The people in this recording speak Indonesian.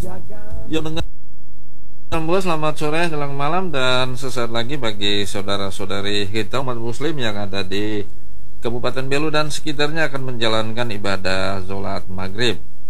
Yuk dengar selamat sore, jelang malam, dan sesaat lagi bagi saudara-saudari kita umat muslim yang ada di Kabupaten Belu dan sekitarnya akan menjalankan ibadah sholat maghrib.